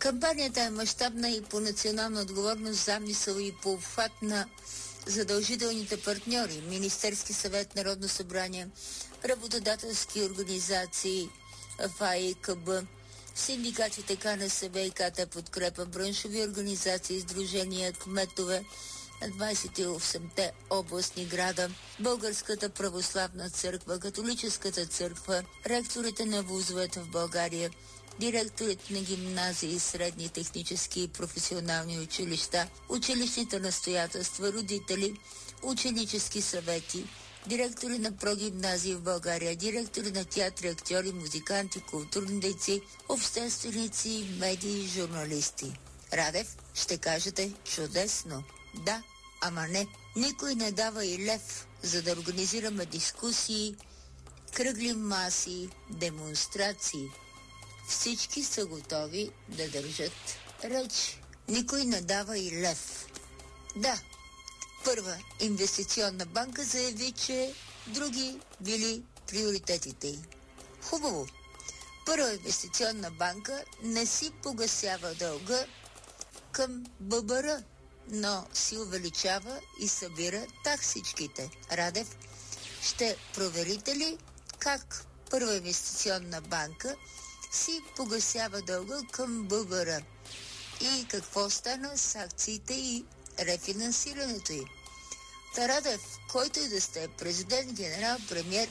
Кампанията е мащабна и по национална отговорност, замисъл и по обхват на задължителните партньори, Министерски съвет, Народно събрание, работодателски организации, ФАИКБ, синдикатите КНСБ и КТ Подкрепа, браншови организации, издружения, кметове на 28-те областни града, Българската православна църква, Католическата църква, ректорите на вузовете в България, директорите на гимназии, средни технически и професионални училища, училищните настоятелства, родители, ученически съвети, директори на прогимназии в България, директори на театри, актьори, музиканти, културни дейци, общественици, медии, журналисти. Радев, ще кажете чудесно. Да, ама не. Никой не дава и лев, за да организираме дискусии, кръгли маси, демонстрации. Всички са готови да държат реч. Никой не дава и лев. Да, Първа инвестиционна банка заяви, че други били приоритетите й. Хубаво. Първа инвестиционна банка не си погасява дълга към ББР, но си увеличава и събира таксичките. Радев, ще проверите ли как Първа инвестиционна банка си погасява дълга към ББР и какво стана с акциите и рефинансирането й? Радев, който и да сте, президент, генерал, премиер,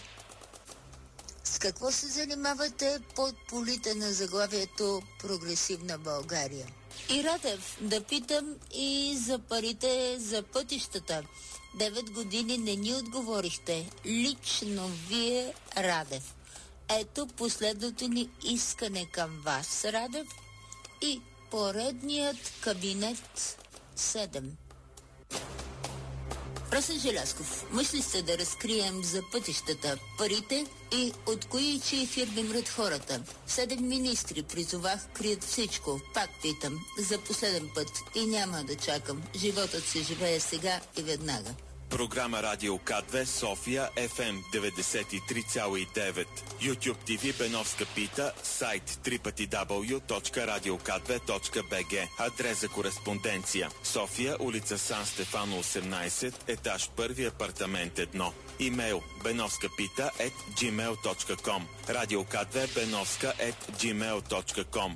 с какво се занимавате под полите на заглавието Прогресивна България? И Радев, да питам и за парите за пътищата. 9 години не ни отговорихте. Лично вие, Радев. Ето последното ни искане към вас, Радев, и поредният кабинет 7. Росен Желязков, мисли сте да разкрием за пътищата парите и от кои чии фирми мрат хората? 7 министри призовах, крият всичко. Пак питам, за последен път и няма да чакам. Животът се живее сега и веднага. Програма Радио К2 София FM 93,9. YouTube TV Беновска пита. Сайт www.radiok2.bg. Адрес за кореспонденция: София, улица Сан Стефано 18, етаж 1, апартамент 1. Имейл benovskapita@gmail.com. Радио К2 benovska@gmail.com.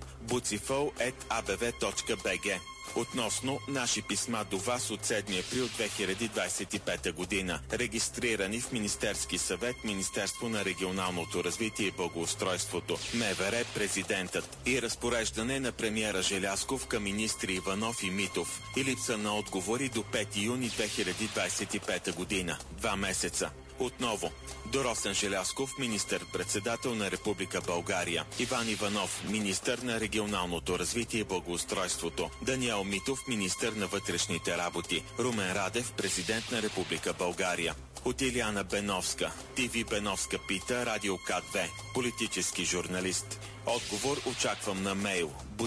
bucifol@abv.bg. Относно наши писма до вас от 7 април 2025 година, регистрирани в Министерски съвет, Министерство на регионалното развитие и благоустройството, МВР, президентът и разпореждане на премиера Желязков към министри Иванов и Митов и липса на отговори до 5 юни 2025 година. 2 месеца. Отново, до Росен Желязков, министър-председател на Република България, Иван Иванов, министър на регионалното развитие и благоустройството, Даниел Митов, министър на вътрешните работи, Румен Радев, президент на Република България. От Илияна Беновска, ТВ Беновска пита, Радио К2, политически журналист. Отговор очаквам на мейл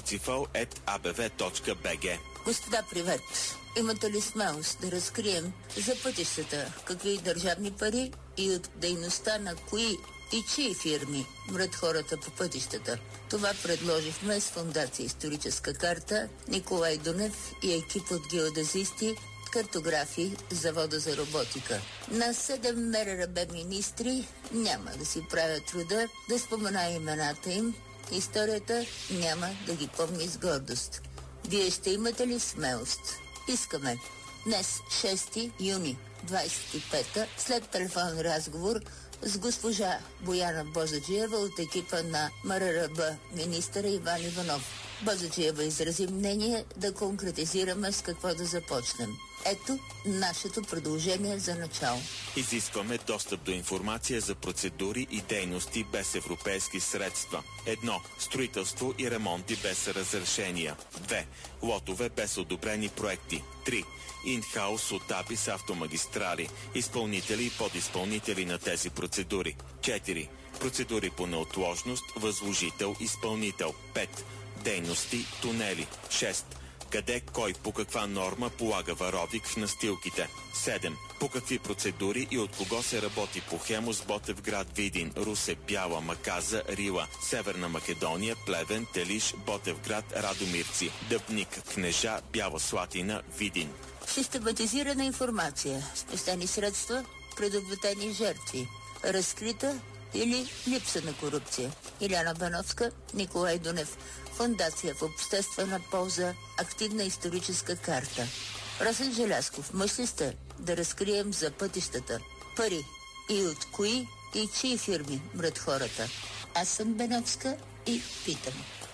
bucifol@abv.bg. Господа, привет! Имате ли смелост да разкрием за пътищата какви държавни пари и от дейността на кои и чии фирми мрат хората по пътищата? Това предложихме с Фондация Историческа карта, Николай Дунев и екип от геодезисти, картографи, Завода за роботика. На 7 МРРБ министри няма да си правя труда да спомена имената им. Историята няма да ги помни с гордост. Вие ще имате ли смелост? Искаме. Днес, 6 юни 25-та, след телефонен разговор с госпожа Бояна Бозаджиева от екипа на МРРБ, министъра Иван Иванов. Бозаджиева изрази мнение да конкретизираме с какво да започнем. Ето нашето предложение за начало. Изискваме достъп до информация за процедури и дейности без европейски средства. 1. Строителство и ремонти без разрешения. 2. Лотове без одобрени проекти. 3. Инхаус етапи с автомагистрали, изпълнители и подизпълнители на тези процедури. 4. Процедури по неотложност, възложител, изпълнител. 5. Дейности, тунели. 6. Къде, кой, по каква норма полага варовик в настилките? 7. По какви процедури и от кого се работи по Хемус, Ботевград, Видин, Русе, Бяла, Маказа, Рила, Северна Македония, Плевен, Телиш, Ботевград, Радомирци, Дъбник, Кнежа, Бяла Слатина, Видин. Систематизирана информация, спестени средства, предотвратени жертви, разкрита или липса на корупция. Иляна Бановска, Николай Дунев. Фондация в обществена полза, активна историческа карта. Росен Желязков, мъж ли сте да разкрием за пътищата? Пари. И от кои и чии фирми мрат хората? Аз съм Беновска и питам.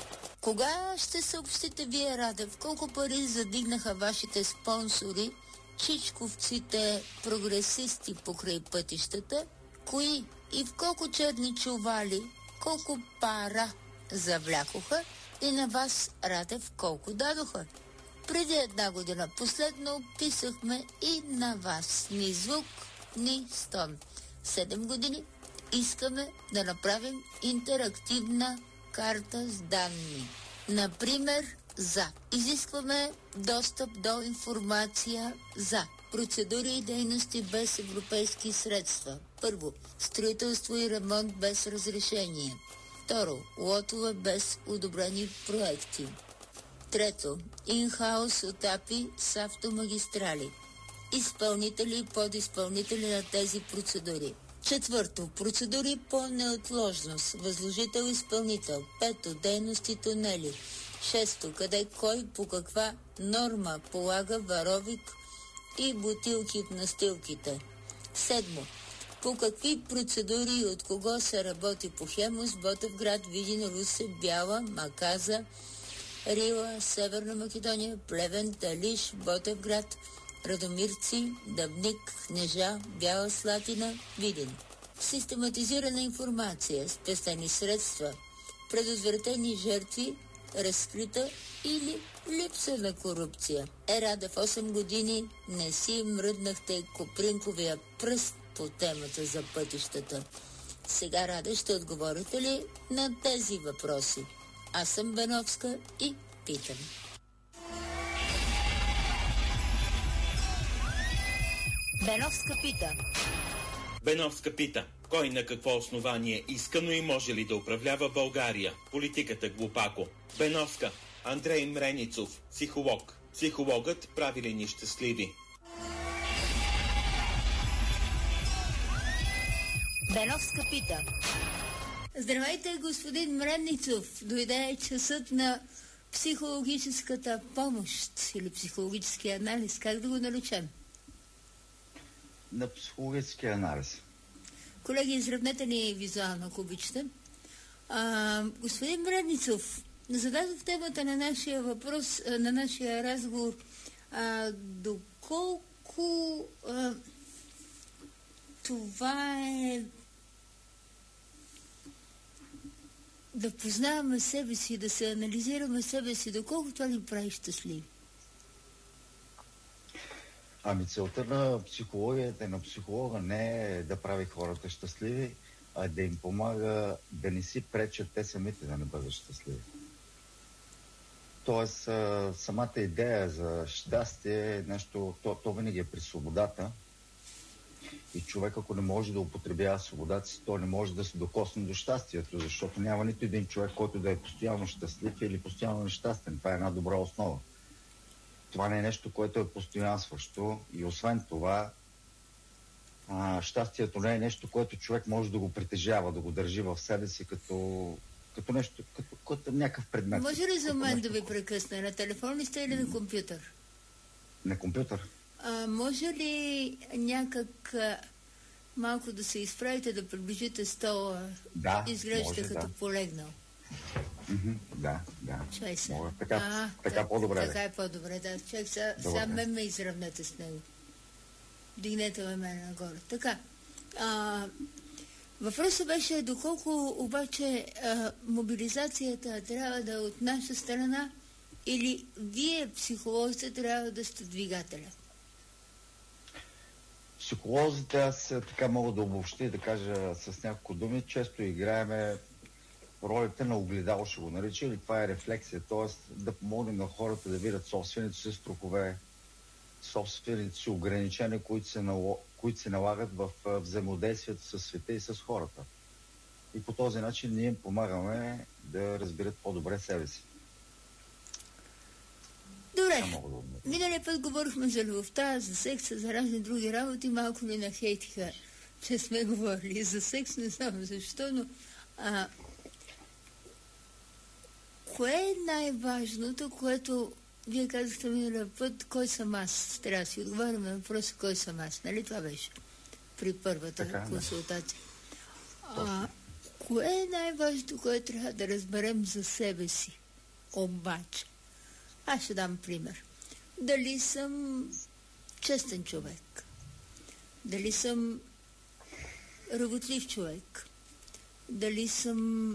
Кога ще съобщите вие, Радев, колко пари задигнаха вашите спонсори, чичковците прогресисти покрай пътищата? Кои и в колко черни чували, колко пара завлякоха и на вас, Радев, колко дадоха? Преди 1 година последно описахме и на вас ни звук, ни стон. 7 години искаме да направим интерактивна карта с данни. Например, изискваме достъп до информация за процедури и дейности без европейски средства. Първо, строителство и ремонт без разрешение. Второ, лотове без одобрени проекти. Трето, инхаус от АПИ с автомагистрали. Изпълнители и подизпълнители на тези процедури. Четвърто, процедури по неотложност. Възложител-изпълнител. Пето, дейности тунели. Шесто, къде, кой, по каква норма полага варовик и бутилки в настилките. Седмо, по какви процедури и от кого се работи по Хемус, Ботевград, Видин, Русе, Бяла, Маказа, Рила, Северна Македония, Плевен, Талиш, Ботевград, Радомирци, Дъбник, Кнежа, Бяла Слатина, Видин. Систематизирана информация, спестени средства, предотвратени жертви, разкрита или липса на корупция. Радев, 8 години не си мръднахте копринковия пръст по темата за пътищата. Сега, Раде, ще отговорите ли на тези въпроси? Аз съм Беновска и питам. Беновска пита. Беновска пита. Кой на какво основание искано и може ли да управлява България? Политиката глупако. Беновска. Андрей Мреницов. Психолог. Психологът прави ли ни щастливи? Беновска пита. Здравейте, господин Мреницов. Дойде часът на психологическата помощ или психологически анализ. Как да го наречем? На психологически анализ. Колеги, изравнете ни визуално, ако обичате. Господин Мреницов, зададох темата на нашия въпрос, на нашия разговор. Доколко това е да познаваме себе си, да се анализираме себе си, доколко това ни прави щастливи? Ами целта на психологията, на психолога не е да прави хората щастливи, а да им помага да не си пречат те самите да не бъдат щастливи. Тоест, самата идея за щастие е нещо, то винаги е при свободата. И човек, ако не може да употребява свободата си, то не може да се докосне до щастието, защото няма нито един човек, който да е постоянно щастлив или постоянно нещастен. Това е една добра основа. Това не е нещо, което е постоянстващо и освен това, щастието не е нещо, което човек може да го притежава, да го държи в себе си като нещо, като някакъв предмет. Може ли за мен да ви прекъсна? На телефон ли сте или на компютър? На компютър. Може ли някак малко да се изправите, да приближите стола? Да, изглеждате може, като да. полегнал. Да. Чай се. Мога. Така по-добре. Така е по-добре, да. Чак сега ме изравнете с него. Дигнете мен нагоре. Така. Въпросът беше доколко обаче мобилизацията трябва да е от наша страна или вие, психолозите, трябва да сте двигателя? Психолозите, аз така мога да обобщя и да кажа с няколко думи, често играеме ролята на огледало, ще го нарича, или това е рефлексия, т.е. да помогнем на хората да видят собствените си страхове, собствените си ограничения, които се налагат в взаимодействието с света и с хората. И по този начин ние им помагаме да разберат по-добре себе си. Добре, миналия път говорихме за любовта, за секса, за разни други работи, малко ни нахейтиха, че сме говорили за секс, не знам защо, но кое е най-важното, което вие казахте миналия път, кой съм аз? Трябва да си отговаряме на въпроса, кой съм аз, нали това беше при първата консултация? Кое е най-важното, което трябва да разберем за себе си? Обаче, аз ще дам пример. Дали съм честен човек? Дали съм работлив човек? Дали съм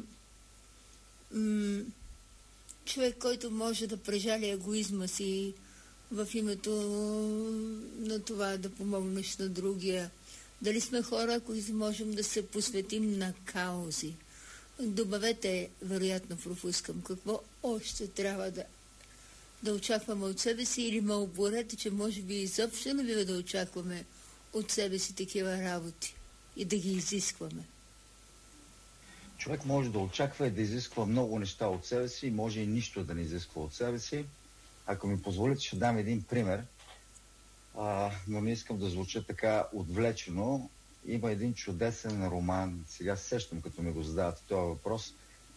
човек, който може да прежали егоизма си в името на това да помогнеш на другия? Дали сме хора, които можем да се посветим на каузи? Добавете, вероятно пропускам, какво още трябва да очакваме от себе си, или ме оборете, че може би изобщо не бива да очакваме от себе си такива работи и да ги изискваме. Човек може да очаква и да изисква много неща от себе си, може и нищо да не изисква от себе си. Ако ми позволите, ще дам един пример, но не искам да звуча така отвлечено. Има един чудесен роман, сега сещам, като ми го задавате този въпрос,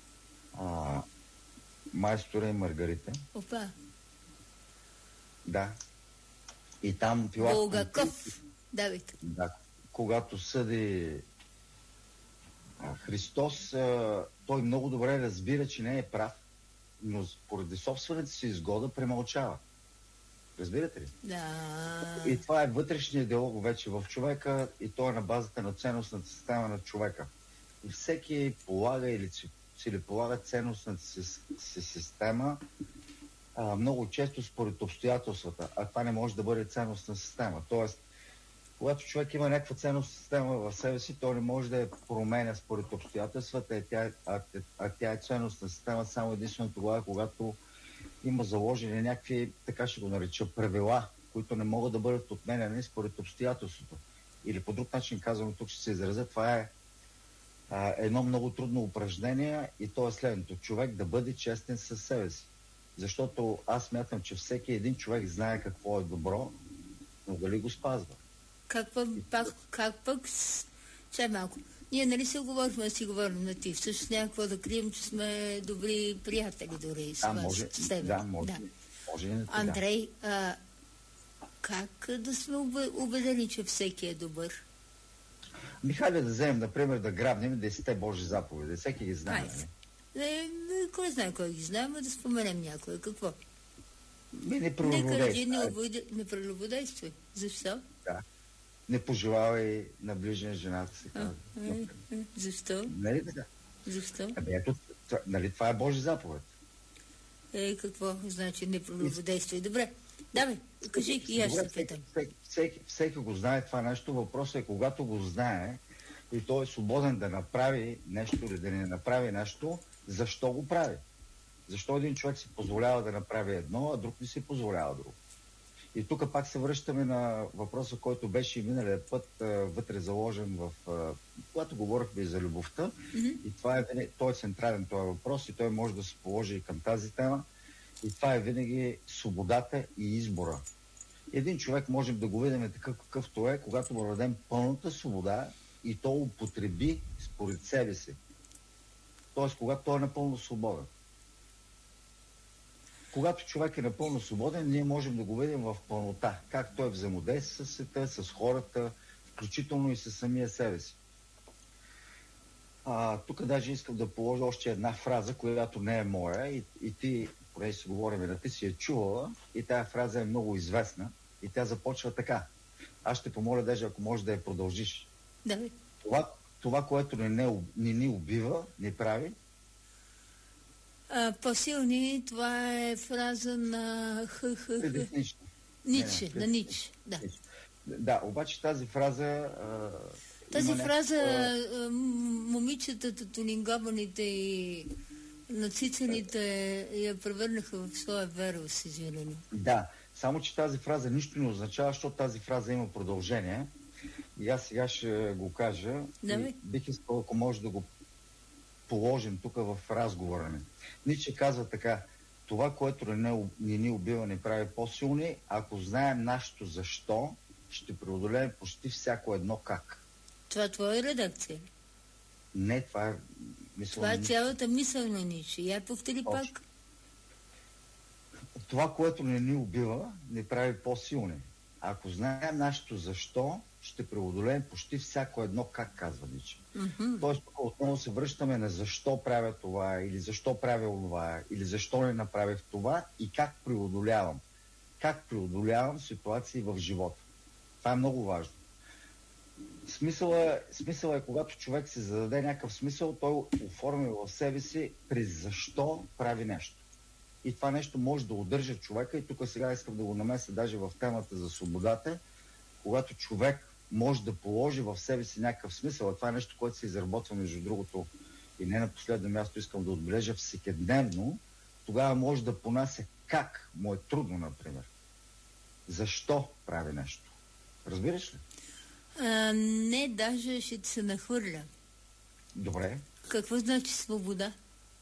Майстора и Маргарита. Опа! Да. И там Пилат... Булгаков! Давайте. Да. Когато съди Христос, той много добре разбира, че не е прав, но поради собствената си изгода премълчава. Разбирате ли? Да. И това е вътрешният диалог вече в човека, и то е на базата на ценностната система на човека. И всеки полага или целеполага ценностната си система много често според обстоятелствата, а това не може да бъде ценностна система. Тоест, когато човек има някаква ценностна система в себе си, той не може да я променя според обстоятелствата, тя е ценностна система само единствено тогава, когато има заложени някакви, така ще го нареча, правила, които не могат да бъдат отменени според обстоятелството. Или по друг начин казвам, тук ще се изразя, това е едно много трудно упражнение, и то е следното. Човек да бъде честен със себе си. Защото аз смятам, че всеки един човек знае какво е добро, но дали го спазва. Как пък... Чай малко. Ние нали се говорихме да си говорим на ти. Всъщност някакво да крием, че сме добри приятели дори с теб. Да, може. Андрей, как да сме убедени, че всеки е добър? Хайде да вземем, например, да грабнем 10 Божи заповеди. Всеки ги знае. Кой знае кой ги знае, но да споменем някой. Какво? Не прелюбодействай. Защо? Да. Не пожелавай на ближния жената си. Защо? Нали така? Защо? Ето, нали това е Божи заповед? Какво значи не прелюбодействай? Добре. Давай, кажи и аз се питам. Всеки го знае това нещо. Въпросът е, когато го знае и той е свободен да направи нещо или да не направи нещо, защо го прави? Защо един човек си позволява да направи едно, а друг не си позволява друго? И тук пак се връщаме на въпроса, който беше и миналия път вътре заложен когато говорихме за любовта. И той е централен този въпрос и той може да се положи и към тази тема. И това е винаги свободата и избора. Един човек можем да го видим такъв какъвто е, когато му дадем пълната свобода и то употреби според себе си. Тоест, когато той е напълно свободен. Когато човек е напълно свободен, ние можем да го видим в пълнота. Как той взаимодейства с света, с хората, включително и с самия себе си. Тук даже искам да положа още една фраза, която не е моя, и ти, понеже си говорим, ти си я чувала, и тая фраза е много известна, и тя започва така. Аз ще помоля, даже ако можеш да я продължиш. Да. Това, което не ни убива, не прави. По-силни, това е фраза на Ницше, на Ницше, да. Да, обаче тази фраза Тази фраза, момичетата, тунингованите и нацицаните я превърнаха в своя вера, с извинение. Да, само че тази фраза нищо не означава, защото тази фраза има продължение. И аз сега ще го кажа. Да, бих искал, ако може да го положим тук в разговора ни. Ниче казва така: това, което не ни убива, ни прави по-силни. Ако знаем нашето защо, ще преодолеем почти всяко едно как. Това твоя редакция? Не, това е мисъл. Това е цялата мисъл на Ниче. Я повтори пак. Това, което не ни убива, ни прави по-силни. Ако знаем нашето защо, ще преодолеем почти всяко едно как, казва Ниче. Тоест, отново се връщаме на защо правя това, или защо правя това, или защо не направих това и как преодолявам. Как преодолявам ситуации в живота. Това е много важно. Смисъл е, когато човек се зададе някакъв смисъл, той оформя в себе си през защо прави нещо. И това нещо може да удържа човека, и тук сега искам да го намеся даже в темата за свободата, когато човек може да положи в себе си някакъв смисъл. А това е нещо, което се изработва, между другото, и не на последно място искам да отбележа, всекидневно, тогава може да понася как му е трудно, например. Защо прави нещо? Разбираш ли? Не, даже ще се нахвърля. Добре. Какво значи свобода?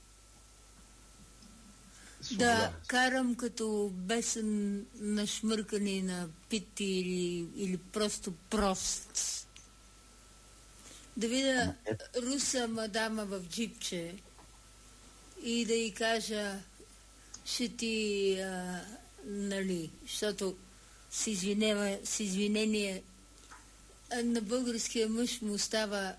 Свобода. Да карам като бесен на шмъркане на пит или просто прост. Да видя руса мадама в джипче и да й кажа: ще ти, нали, защото с извинение на българския мъж му става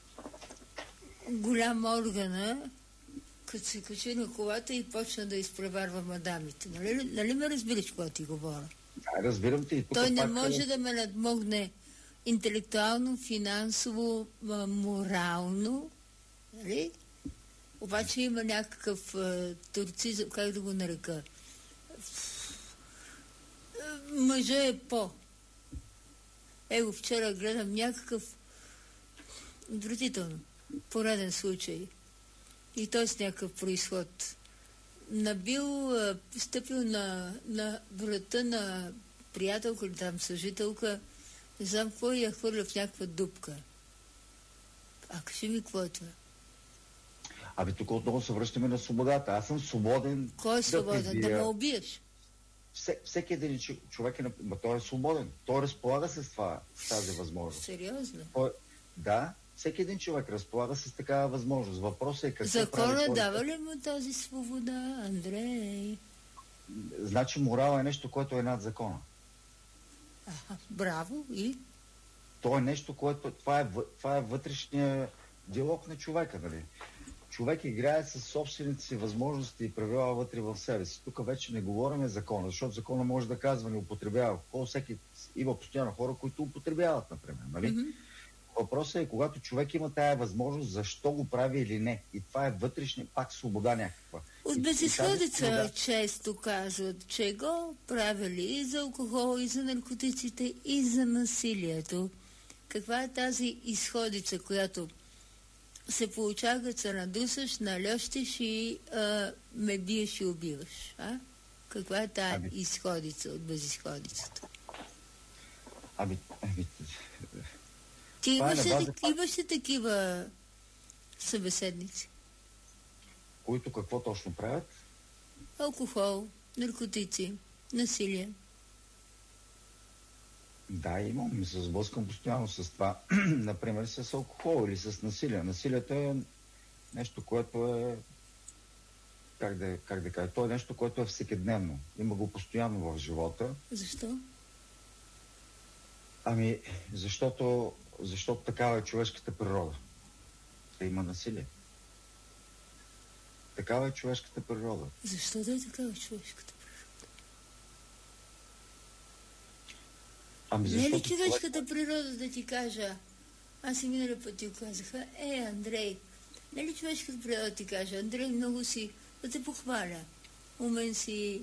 голям органа, като се качи на колата и почна да изпреварва мадамите. Нали ме разбираш, когато ти говоря? Да, разбирам те. Той не може да ме надмогне интелектуално, финансово, морално. Нали? Обаче има някакъв турцизъм, как да го нарека. Мъжа е Его, вчера гледам някакъв отвратително пореден случай. И той с някакъв произход. Стъпил на врата на приятелка или там съжителка, не знам какво, и я хвърля в някаква дупка. Кажи ми, какво е това? Тук отново се връщаме на свободата. Аз съм свободен. Кой е свободен? Да ме убиеш? Всеки един човек той е свободен. Той разполага с тази възможност. Сериозно? Да, всеки един човек разполага с такава възможност. Въпросът е какво Закона дава ли му тази свобода, Андрей? Значи морал е нещо, което е над закона. Браво, и? То е нещо, което... Това е вътрешния диалог на човека, нали? Човек играе с собствените си възможности и правила вътре в себе си. Тук вече не говорим закона, защото закона може да казва не употребява. Всеки има постоянно хора, които употребяват, например. Нали? Въпросът е, когато човек има тая възможност, защо го прави или не. И това е вътрешна, пак свобода някаква. От безизходица често казват, че го правили и за алкохол, и за наркотиците, и за насилието. Каква е тази изходица, която се получава, като се надусаш, налещиш и ме биеш и убиваш? Каква е тази изходица от безизходицата? Ти имаш ли такива събеседници? Които какво точно правят? Алкохол, наркотици, насилие. Да, имам. Se сблъскам постоянно с това. Например, с алкохол или с насилие. Насилието е нещо, което е... Как да кажа? То е нещо, което е всекидневно. Има го постоянно в живота. Защо? Защото такава е човешката природа. Да има насилие. Такава е човешката природа. Защо да е такава човешката природа? Не е ли човешката природа да ти кажа? Аз и минали пъти казаха: Андрей, не е ли човешката природа да ти кажа: Андрей, много си, да те похваля. Умен си,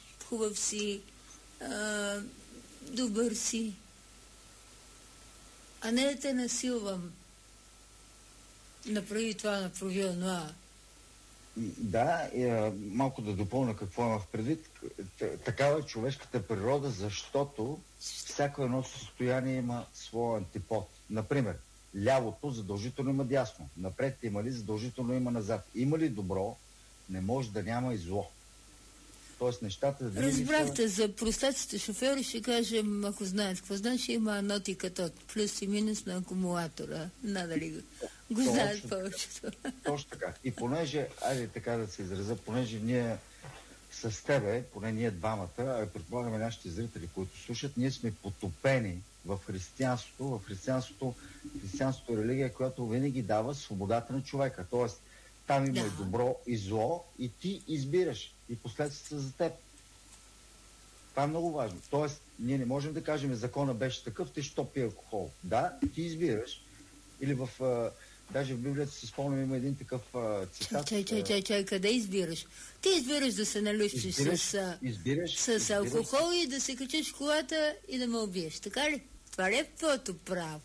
хубав си, добър си. А не да те насилвам. Направи това, направи онова. Да, малко да допълня какво имах предвид. Такава е човешката природа, защото всяко едно състояние има своя антипод. Например, лявото задължително има дясно. Напред има ли, задължително има назад. Има ли добро, не може да няма и зло. Тоест нещата... Разбрахте, за простаците шофьори ще кажем, ако знаят какво значи, има ноти като плюс и минус на акумулатора. Надали го знаят повечето. Точно така. И понеже, айде така да се изразя, понеже ние с тебе, поне ние двамата, а предполагаме нашите зрители, които слушат, ние сме потопени в християнството. В християнството е религия, която винаги дава свободата на човека. Тоест, там има и добро и зло и ти избираш. И последствията за теб. Това е много важно. Тоест, ние не можем да кажем, закона беше такъв, ти що пие алкохол. Да, ти избираш. Или даже в Библията си спомням, има един такъв цитат. Чай, къде избираш? Ти избираш да се налющиш с алкохол и да се качиш в колата и да ме убиеш. Така ли? Това ли е твоето право?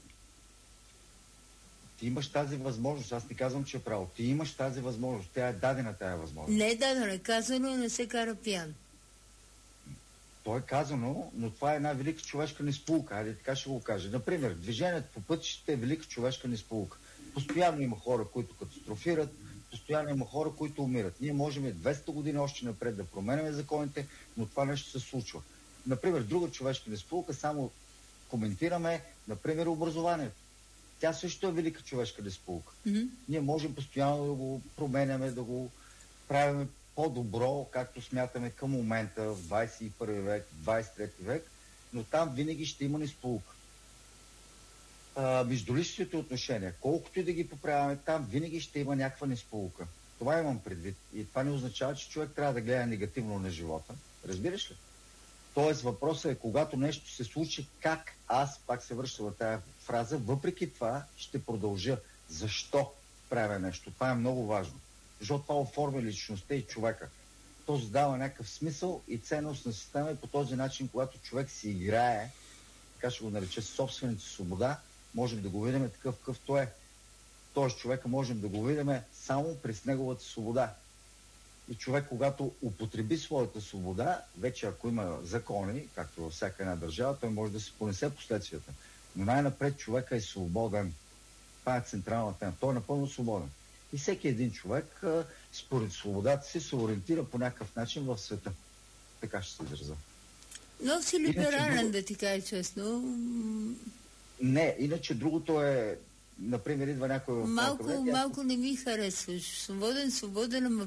Ти имаш тази възможност. Аз не казвам, че е право. Ти имаш тази възможност. Тя е дадена тая възможност. Не е дадена, е казано, не се кара пиян. То е казано, но това е една велика човешка несполука. Хайде така ще го кажа. Например, движението по пътищата е велика човешка несполука. Постоянно има хора, които катастрофират, постоянно има хора, които умират. Ние можем 200 години още напред да променяме законите, но това нещо се случва. Например, друга човешка несполука, само коментираме, например, образованието. Тя също е велика човешка несполука. Ние можем постоянно да го променяме, да го правим по-добро, както смятаме към момента, в 21 век, в 23 век, но там винаги ще има несполука. Междуличните отношения, колкото и да ги поправяме, там винаги ще има някаква несполука. Това имам предвид. И това не означава, че човек трябва да гледа негативно на живота. Разбираш ли? Тоест въпросът е, когато нещо се случи, как аз, пак се връщам на тая фраза, въпреки това ще продължа. Защо правя нещо? Това е много важно. Защото това оформя личността и човека. То задава някакъв смисъл и ценност на система и по този начин, когато човек си играе, така ще го нарече собствената свобода, можем да го видим такъв какъвто е. Тоест човека можем да го видим само през неговата свобода. И човек, когато употреби своята свобода, вече ако има закони, както във всяка една държава, той може да се понесе последствията. Но най-напред човека е свободен. Това е централната тема. Той е напълно свободен. И всеки един човек, според свободата си, се ориентира по някакъв начин в света. Така ще се изразя. Но си либерален, да ти кажа честно. Не, иначе другото е, например, идва някой в малко не ми харесваш. Свободен, ама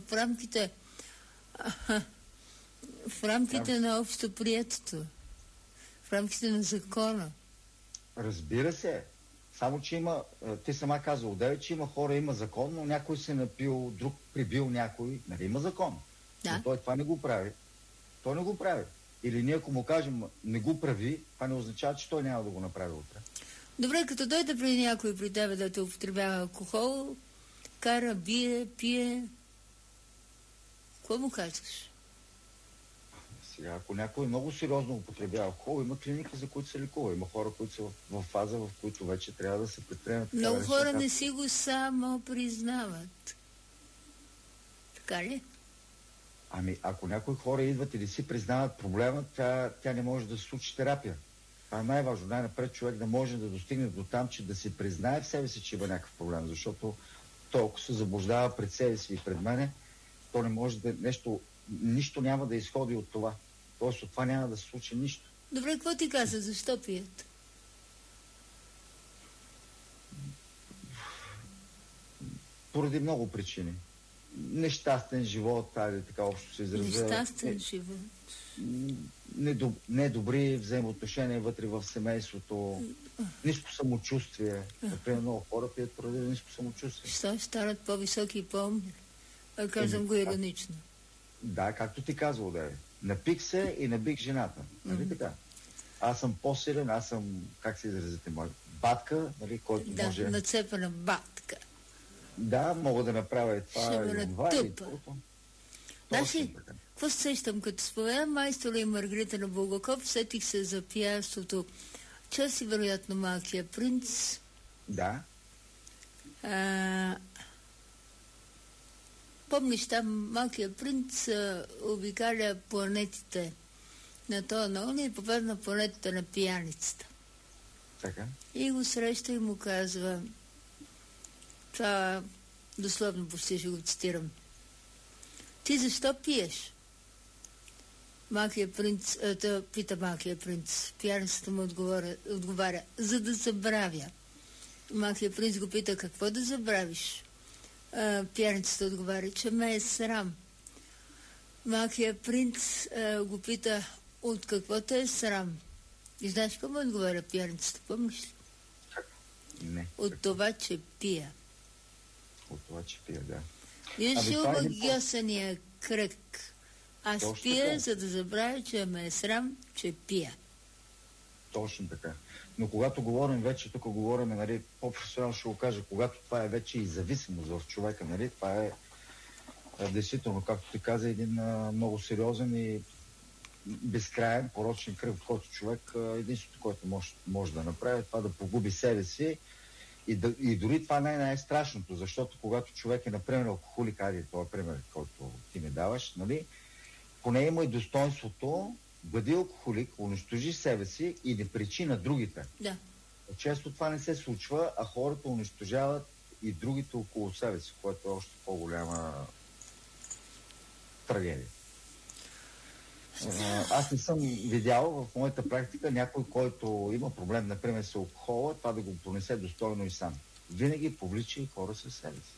в рамките на общо приетото. В рамките на закона. Разбира се. Само, че има, ти сама каза, отдеве, че има хора, има закон, но някой се напил, друг прибил някой. Нали има закон? Да. Но той това не го прави. Той не го прави. Или ние, ако му кажем, не го прави, това не означава, че той няма да го направи утре. Добре, като дойде при някой при тебе да те употребява алкохол, кара, бие, пие, какво му казваш? Сега, ако някой много сериозно употребява алкохол, има клиники, за които се лекува. Има хора, които са в фаза, в които вече трябва да се предприемат. Много хора не си го само признават. Така ли? Ами, ако някои хора идват и да си признават проблема, тя не може да се случи терапия. Това е най-важно. Най-напред човек да може да достигне до там, че да си признае в себе си, че има някакъв проблем. Защото толкова се заблуждава пред себе си и пред мене, то не може да нищо няма да изходи от това. Тоест от това няма да се случи нищо. Добре, какво ти каза? Защо пият? Поради много причини. Нещастен живот, така общо се изразя. Нещастен живот. Недобри взаимоотношения вътре в семейството, ниско самочувствие. Например, много хора пият поради ниско самочувствие. Ще станат по-високи и по-умни. Казвам го иронично. Да, както ти казва, да е. Напих се и набих жената. Нали така? Аз съм по-силен, аз съм, как се изразите, батка, нали, който може... Да, нацепена батка. Да, мога да направя и това. Ще бъде тъпа. Значи, какво сещам, като спомена Майстола и Маргарита на Булгаков, сетих се за пиянството Чел си вероятно Малкия принц. Да. Помниш, там Малкият принц обикаля планетите на този наон и попада на планетата на пияницата. Така. И го среща и му казва, това дословно почти ще го цитирам: ти защо пиеш? Малкият принц, пита Малкият принц. Пияницата му отговаря, за да забравя. Малкият принц го пита, какво да забравиш? Пияницата отговаря, че ме е срам. Малкият принц го пита, от какво те е срам? И знаеш какво му отговаря пияницата, помниш ли? Не. От това, че пия. От това, че пия, да. Виж ли омагьосания кръг? Аз точно пия, така, за да забравя, че ме е срам, че пия. Точно така. Но когато говорим вече, тук говорим, нали, по-професионално ще го кажа, когато това е вече и зависимост в човека, нали, това е действително, както ти каза, един много сериозен и безкрайен порочен кръг, в който човек единството, което може да направи, това да погуби себе си и дори това не е най-страшното, защото когато човек е, например, алкохолик, това е пример, който ти ми даваш, нали, поне има и достоинството, бъди алкохолик, унищожи себе си и не причи на другите. Да. Често това не се случва, а хората унищожават и другите около себе си, което е още по-голяма трагедия. Аз не съм видял в моята практика някой, който има проблем, например, с алкохола, това да го понесе достойно и сам. Винаги повлича хора със себе си.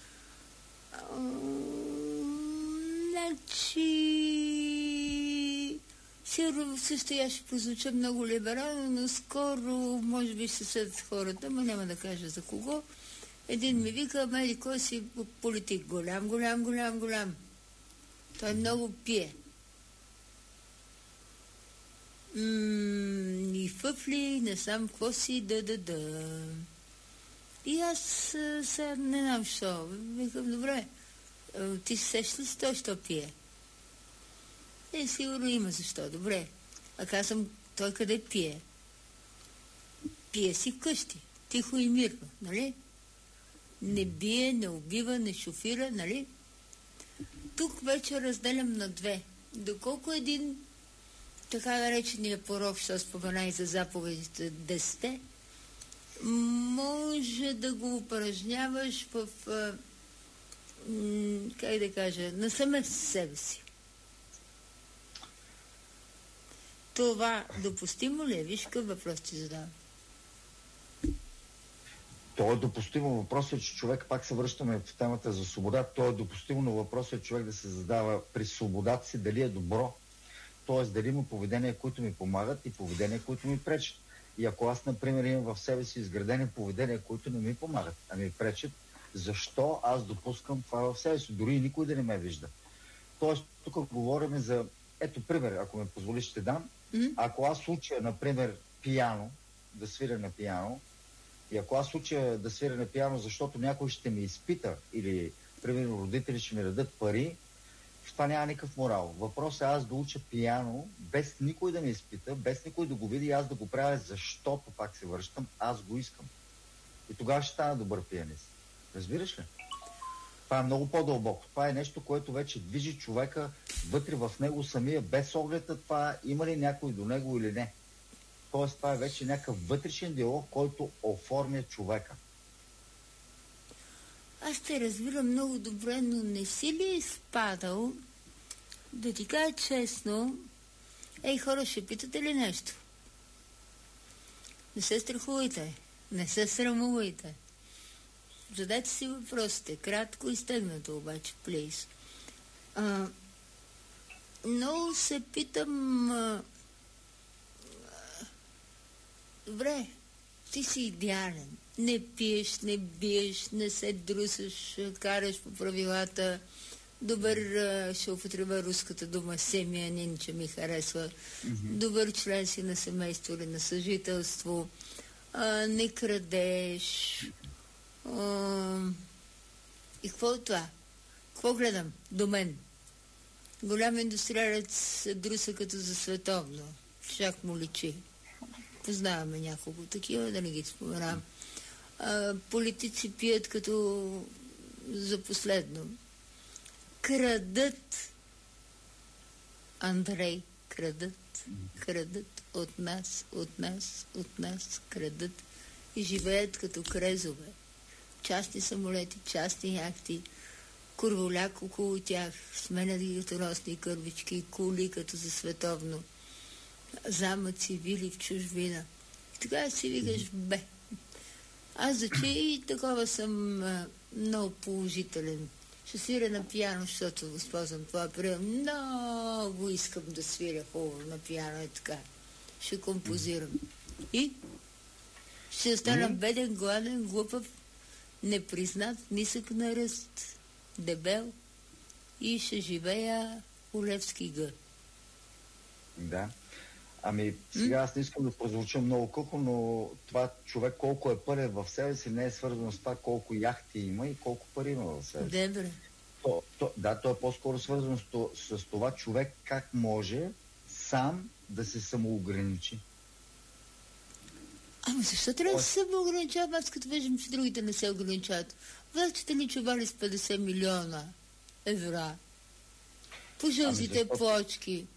Значи... Сигурно също я ще прозвуча много либерално, но скоро, може би, ще съдят хората, но няма да кажа за кого. Един ми вика, мери, кой си политик? Голям. Той много пие. Ни фъфли, не знам какво си, да. И аз сега не знам що. Викам, добре, ти се сещаш ли си той, що пие? Сигурно има защо, добре. А казвам, той къде пие? Пие си вкъщи, тихо и мирно, нали? Не бие, не убива, не шофира, нали? Тук вече разделям на две. Доколко един така наречения порок, що спомена и за заповедите 10, може да го упражняваш в, как да кажа, насаме себе си. Това допустимо ли е? Виж какъв въпрос ти задавам. То е допустимо. Въпросът е, че човек, пак се връщаме в темата за свобода, то е допустимо, но въпросът е човек да се задава при свободата си дали е добро. Тоест дали има поведения, които ми помагат и поведения, които ми пречат. И ако аз, например, имам в себе си изградени поведения, които не ми помагат, а ми пречат, защо аз допускам това в себе си? Дори и никой да не ме вижда. Тоест, тук говорим за... Ето, пример, ако ме позволиш, ще дам. Ако аз уча, например, пиано, да свиря на пиано, и ако аз уча да свиря на пиано, защото някой ще ми изпита, или, примерно, родители ще ми дадат пари, в това няма никакъв морал. Въпросът е аз да уча пиано, без никой да ме изпита, без никой да го види, аз да го правя, защото, пак се връщам, аз го искам. И тогава ще стана добър пианист. Разбираш ли? Това е много по-дълбоко. Това е нещо, което вече движи човека вътре в него самия, без оглед на това има ли някой до него или не. Тоест това е вече някакъв вътрешен диалог, който оформя човека. Аз те разбирам много добре, но не си ли изпадал, да ти кажа честно, хора, ще питате ли нещо? Не се страхувайте, не се срамувайте. Задайте си въпросите, кратко и стегнато обаче, плиз. Но се питам... добре, ти си идеален. Не пиеш, не биеш, не се друсаш, караш по правилата. Добър, ще употреба руската дума семьянин, че ми харесва. Добър член си на семейство или на съжителство. Не крадеш. И какво е това? Какво гледам? До мен. Голям индустриалец се друса като за световно. Шак му личи. Познаваме няколко такива, да не ги споменавам. Политици пият като за последно. Крадат, Андрей, крадат от нас, крадат и живеят като крезове. Частни самолети, частни яхти, курволяк около тях, сменят ги като росни кървички, коли като за световно, замъци, вили в чужбина. И тогава си викаш, бе. Аз заче и такова съм много положителен. Ще свиря на пиано, защото използвам това прием. Много искам да свиря хубаво на пиано, е така. Ще композирам. И ще остана беден, гладен, глупав, непризнат, нисък на ръст, дебел и ще живея у Левски Г. Да. Ами, сега аз не искам да прозвуча много кухо, но това човек колко е пълен в себе си не е свързано с това колко яхти има и колко пари има в себе си. Добре. Да, то е по-скоро свързано с това човек как може сам да се самоограничи. Ама защо трябва да се самоограничавам? Аз като виждам, че другите не се ограничават. Влезте ли чували с 50 милиона евро? По жълтите плочки.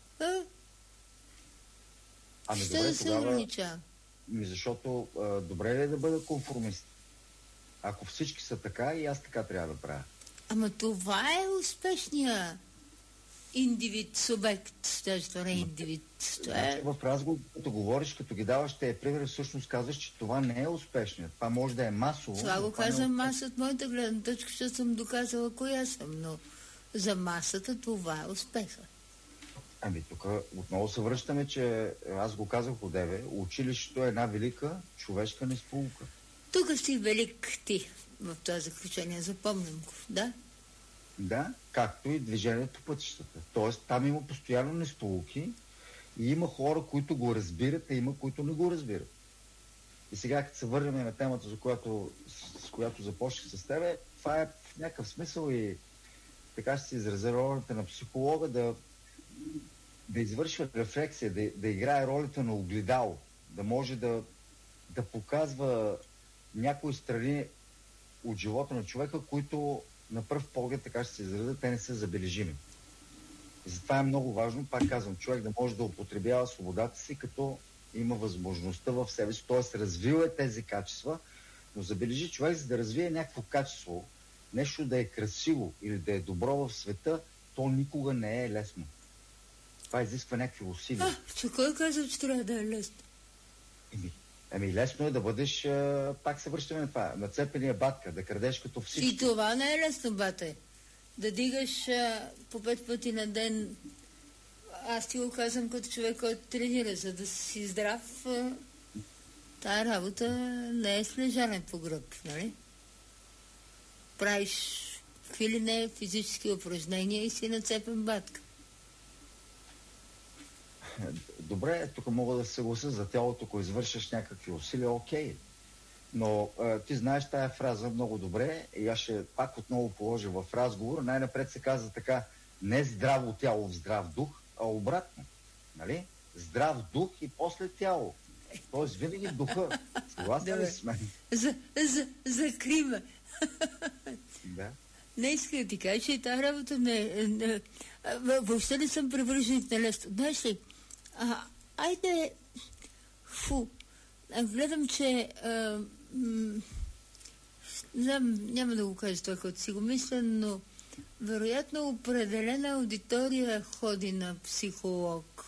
Защо да се ограничава? Защото добре ли е да бъда конформист? Ако всички са така, и аз така трябва да правя. Ама това е успешния индивид, субект. Това не е индивид. В разговор, като говориш, като ги даваш тези примери, всъщност казваш, че това не е успешният. Това може да е масово. Това го казвам аз от моята гледна точка, че съм доказала коя съм, но за масата това е успеха. Ами тук отново се връщаме, че аз го казах одеве, училището е една велика човешка несполука. Тук си велик ти в това заключение, запомням го, да? Да, както и движението по пътищата. Тоест там има постоянно несполуки и има хора, които го разбират, а има, които не го разбират. И сега, като се върнем на темата, с която започнах с тебе, това е в някакъв смисъл и така ще се изразя ролята на психолога да извършва рефлексия, да играе ролята на огледало, да може да показва някои страни от живота на човека, които на пръв поглед, така ще се изразя, те не са забележими. И затова е много важно, пак казвам, човек да може да употребява свободата си, като има възможността в себе си, т.е. развил е тези качества, но забележи човек, за да развие някакво качество, нещо да е красиво или да е добро в света, то никога не е лесно. Това изисква някакви усилия. Че кой казва, че трябва да е лесно? Ами лесно е да бъдеш, пак се връщаме на това, нацепения батка, да крадеш като всички. И това не е лесно, бате. Да дигаш по 5 пъти на ден. Аз ти го казвам като човек, който тренира, за да си здрав. Тая работа не е с лежане по гръб, нали? Правиш какви ли не физически упражнения и си нацепен батка. Добре, тук мога да се съглася за тялото, ако извършиш някакви усилия, окей. Но ти знаеш тая фраза много добре и аз ще пак отново положа в разговор. Най-напред се казва така, не здраво тяло в здрав дух, а обратно. Нали? Здрав дух и после тяло. Тоест винаги духа. Съгласна ли сме? Закри ме. Да. Не иска да ти кажа, че тази работа въобще не съм привърженик на лесно. Знаеш ли, айде, гледам, че не знам, няма да го кажа това, като си го мисля, но вероятно определена аудитория ходи на психолог.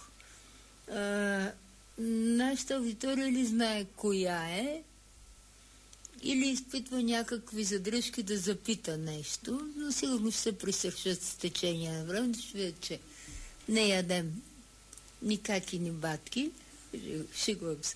Нашата аудитория ли знае коя е, или изпитва някакви задръжки да запита нещо, но сигурно ще се присъщат с течение на времето, ще видят, че не ядем ни каки, ни батки. Шегувам се.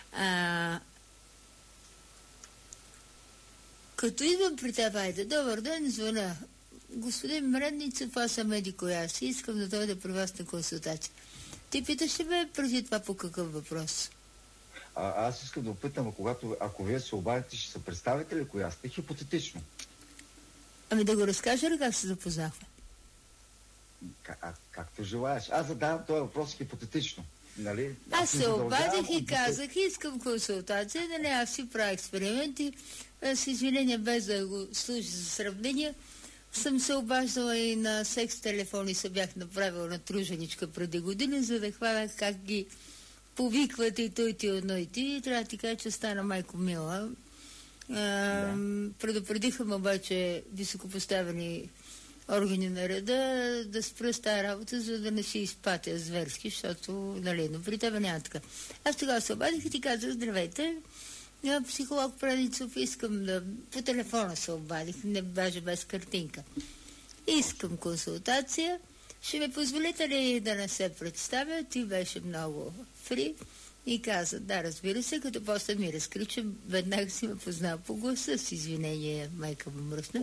Като идвам при теб, айде, добър ден, звъня. Господин Мредницев, аз съм Едико Яси, искам да дойда при вас на консултация. Ти питаш ли ме преди това по какъв въпрос? Аз искам да опитам, ако вие се обадите, ще се представите ли коя сте? Хипотетично. Ами да го разкажа ли как се запознахме? Както желаеш. Аз задавам този въпрос хипотетично. нали? Аз се обадих и казах, искам консултация, нали, аз си правя експерименти, с извинения, без да го служи за сравнение. Съм се обаждала и на секс телефони, се бях направила на труженичка преди години, за да хваля как ги повикват и той ти едно и ти. И трябва да ти кажа, че стана майко мила. Предупредиха ме обаче високопоставени органи на реда да спра с тази работа, за да не си изпатя зверски, защото, нали, но при тебе няма така. Аз тогава се обадих и ти казах, здравейте, психолог Праницов, искам да... По телефона се обадих, не даже без картинка. Искам консултация. Ще ми позволите ли да не се представя? Ти беше много фри и каза, да, разбира се, като после ми разкри, че веднага си ме познава по гласа, с извинение, майка му мръсна.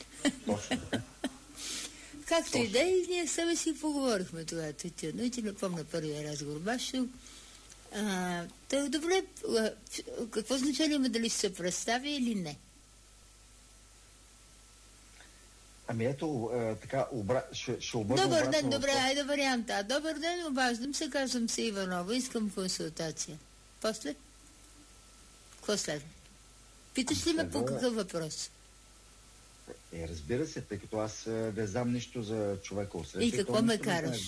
Както и да е, ние себе си поговорихме това. Но и ти напомня първия разговор. Башо, добре, какво значение има дали се представи или не? Ами ето, така, ще обърна Добър обратно. ден, добре, айде варианта. Добър ден, обаждам се, казвам се Иванова, искам консултация. После? Какво следва? Питаш ли ме по какъв въпрос? Разбира се, тъй като аз не знам нищо за човека осреща. И какво ме караш?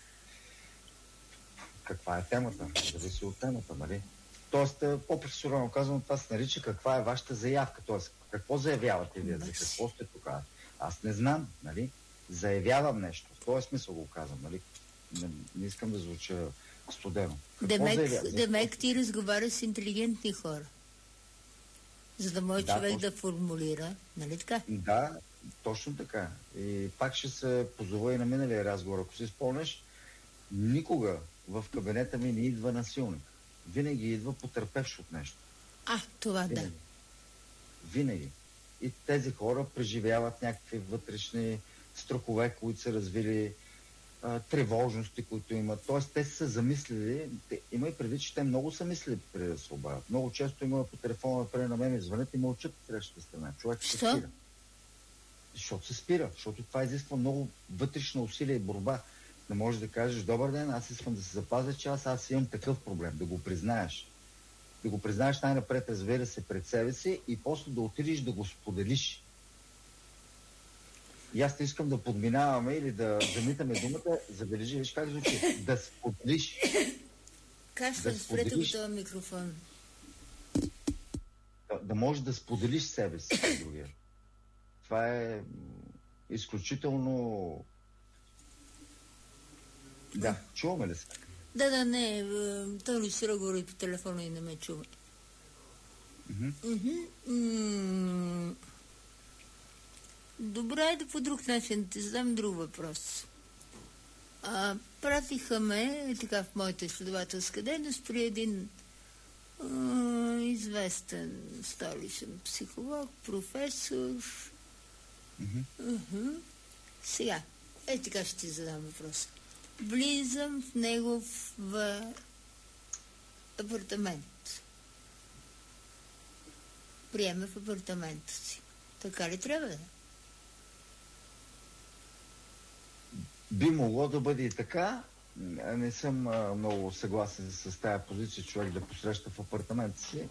Каква е темата? Зависи от темата, нали? Тоест, по-професионално казвам, това се нарича каква е вашата заявка. Тоест, какво заявявате вие? За какво сте тук? Аз не знам, нали? Заявявам нещо. В този смисъл го казвам, нали? Не искам да звуча студено. Демек ти разговаря с интелигентни хора. За да може човек да формулира, нали така? Да, точно така. И пак ще се позова и на миналия разговор. Ако си спомнеш, никога в кабинета ми не идва насилник. Винаги идва потърпевш от нещо. Това винаги. да. Винаги. И тези хора преживяват някакви вътрешни страхове, които са развили, тревожности, които имат. Тоест, те са замислили, има и преди, че те много са мислили преди да се обадят. Много често има по телефона преди на мен, звънят и мълчат в срещата страна. Човек се спира. Защото се спира, защото това изисква много вътрешна усилия и борба. Да можеш да кажеш, добър ден, аз искам да се запазя, че аз имам такъв проблем, да го признаеш. Да го признаеш най-напред, разбира се, пред себе си и после да отидеш да го споделиш. И аз те искам да подминаваме или да замитаме думата, забележи, виж как звучи. Да споделиш. Как ще спрете го този микрофон? Да можеш да споделиш себе си с другия. Това е изключително... Да, чуваме ли се? Да, не. Той ли си говори по телефона и не ме чува. Добре, да по друг начин ти задам друг въпрос. Пратиха ме, така в моята изследователска дейност, при един известен столичен психолог, професор. Сега, така ще ти задам въпрос. Влизам в негов апартамент. Приема в апартамента си. Така ли трябва да? Би могло да бъде и така. Не съм много съгласен с тази позиция, човек да посреща в апартамента си.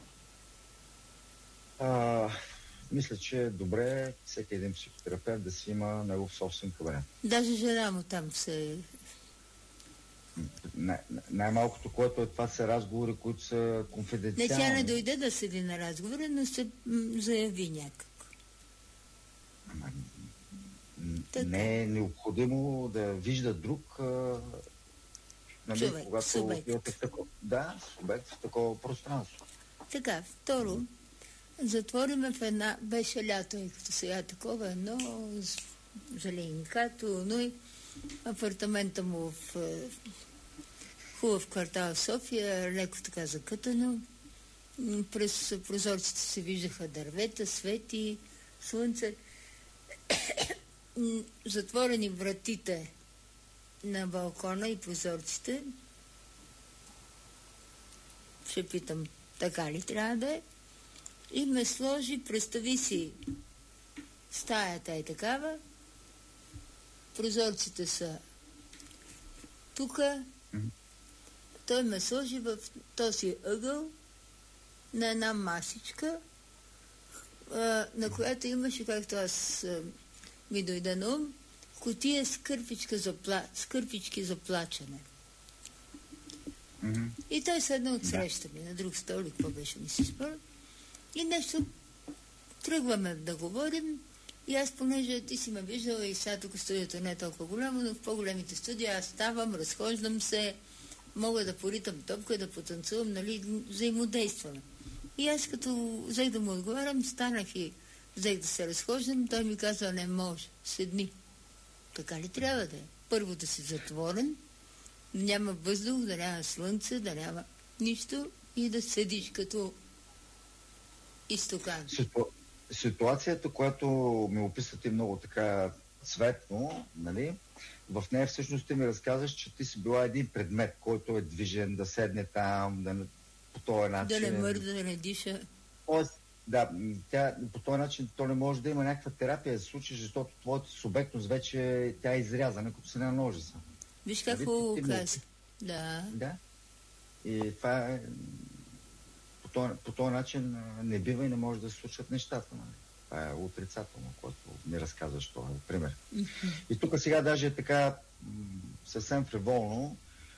Мисля, че е добре всеки един психотерапевт да си има негов собствен кабинет. Даже жена му там се... Най-малкото, което е това, са разговори, които са конфиденциални. Не, тя не дойде да седи на разговора, но се заяви някак. Не е необходимо да вижда друг човек, когато субект. Субект в такова пространство. Така, второ, затвориме в една, беше лято, и като сега такова едно зеленкато, но и апартамента му в хубав квартал в София, леко така закътано. През прозорците се виждаха дървета, свети, слънце. Затворени вратите на балкона и прозорците. Ще питам, така ли трябва да е? И ме сложи, представи си, стаята е такава, прозорците са тука, Той ме сложи в този ъгъл на една масичка, на която имаше, както аз ми дойде на ум, кутия с кърпички за плачене. И той седна отсреща ми, на друг столик, какво беше, ми се спомня. И нещо тръгваме да говорим. И аз, понеже ти си ме виждала и сега тук студиото не е толкова голямо, но в по-големите студии аз ставам, разхождам се, мога да поритам топка, да потанцувам, нали, взаимодействаме. И аз като взех да му отговарям, станах и взех да се разхождам, той ми казва, не може, седни. Така ли трябва да е? Първо да си затворен, да няма въздух, да няма слънце, да няма нищо и да седиш като изтокан. Ситуацията, която ми описате много така цветно, нали, в нея всъщност ти ми разказваш, че ти си била един предмет, който е движен, да седне там, по този начин. Да не мърда, да не диша. Да, по този начин то не може да има някаква терапия да се случи, защото твоята субектност вече тя е изрязана, като се на ножица. Виж как хубаво каза. Да. Да. И това е... По този начин не бива и не може да се случат нещата. Това е отрицателно, което ми разказваш това, пример. И тук сега даже е така съвсем фриволно.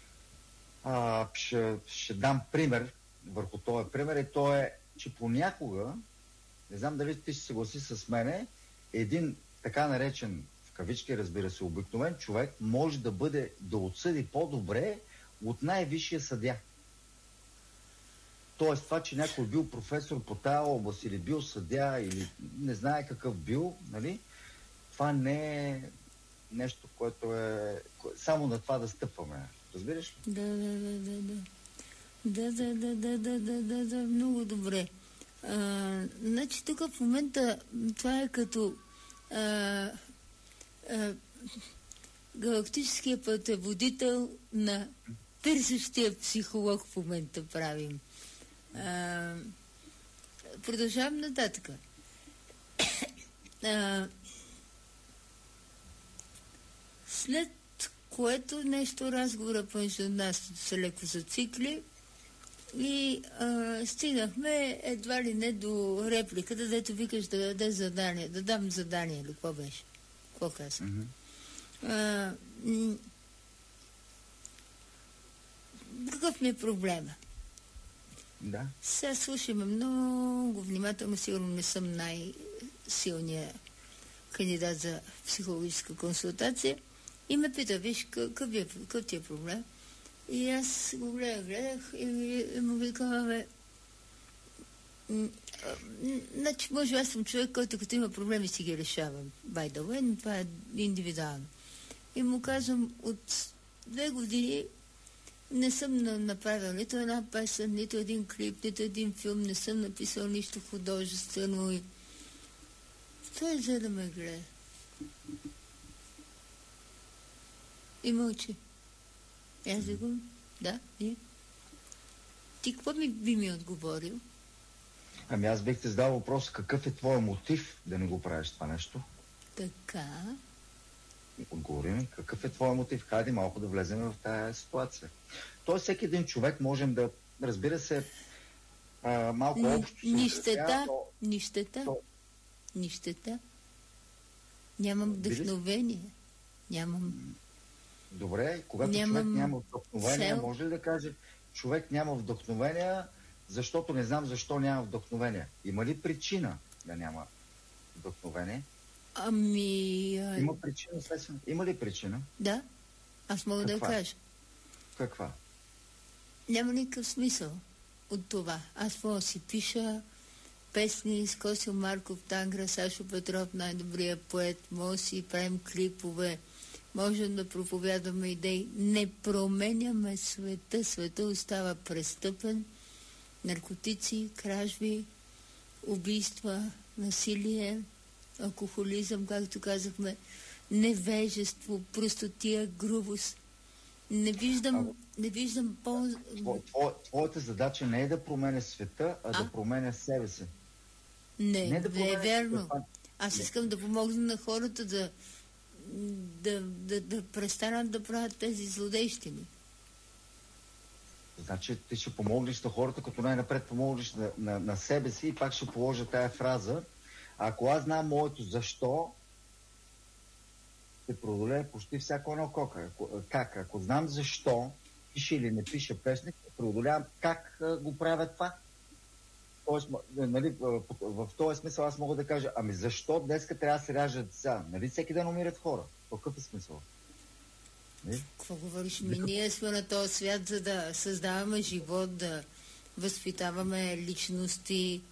Ще дам пример върху този пример и то е, че понякога, не знам дали ти ще съгласи с мене, един така наречен, в кавички разбира се, обикновен човек може да отсъди по-добре от най-висшия съдия. Тоест това, че някой бил професор по тази област или бил съдия или не знае какъв бил, нали, това не е нещо, което е... Само на това да стъпваме. Разбираш ли? Да, много добре. Значи тук в момента това е като галактическия пътеводител на търсещия психолог в момента правим. Продължавам нататък. След което нещо разговора помежду нас се леко зацикли и стигнахме едва ли не до репликата, дето викаш да даде задание, да дам задание или какво беше? Какво казах? Какъв ми е проблема? Да. Сега слушаме много внимателно, сигурно не съм най-силният кандидат за психологическа консултация и ме пита, виж, какъв ти е проблем? И аз го гледах и му викам, значи, може аз съм човек, който като има проблеми си ги решавам. By the way, но това е индивидуално. И му казвам, от 2 години не съм направил нито една песен, нито един клип, нито един филм, не съм написал нищо художествено и той взе да ме гледа. И мълчи. И аз го, да, и ти какво би ми отговорил? Ами аз бих те задал въпрос, какъв е твой мотив да не го правиш това нещо? Така. Отговори ми, какъв е твой мотив? Хайде малко да влезем в тази ситуация. Тоест всеки един човек можем да, разбира се, малко общо... Нищета. Нямам вдъхновение. Добре, когато човек няма вдъхновение, може ли да каже, човек няма вдъхновение, защото не знам защо няма вдъхновение? Има ли причина да няма вдъхновение? Има причина, естествено. Има ли причина? Да, аз мога да я кажа. Каква? Няма никакъв смисъл от това. Аз мога да си пиша песни с Косил Марков, Тангра, Сашо Петров, най-добрият поет, може да си правим клипове, можем да проповядваме идеи. Не променяме света. Света остава престъпен. Наркотици, кражби, убийства, насилие, алкохолизъм, както казахме, невежество, простотия, грубост. Не виждам Твоята задача не е да променя света, а да променя себе си. Не е верно. Аз искам да помогна на хората да престанат да правят тези злодейщини. Значи ти ще помогнеш на хората, като най-напред помогнеш на себе си и пак ще положа тая фраза. Ако аз знам моето защо, ще преодолея почти всяко едно как. Ако знам защо, пише или не пише песник, преодолявам как го правя това. Тоест, нали, в този смисъл аз мога да кажа, ами защо днеска трябва да се раждат деца? Нали всеки ден умират хора? Какъв е смисъл? Какво говориш? Ние сме на този свят, за да създаваме живот, да възпитаваме личности.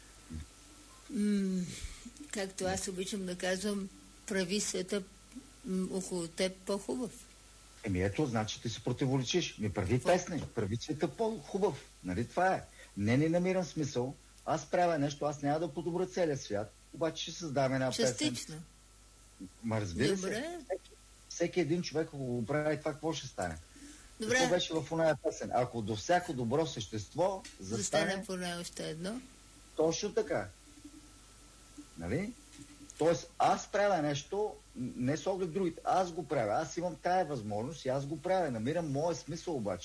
Както аз обичам да казвам, прави света около теб по-хубав. Ето, значи ти се противоречиш. Прави песни, прави света по-хубав. Нали това е? Не намирам смисъл. Аз правя нещо, аз няма да подобря целия свят, обаче ще създам една песен. Частично. Разбира се. Всеки един човек, ако го прави това, какво ще стане? Добре. Какво беше в оная песен? Ако до всяко добро същество застане поне още едно. Точно така. Нали? Тоест, аз правя нещо, не с оглед другите. Аз го правя. Аз имам тая възможност и аз го правя. Намирам моя смисъл обаче.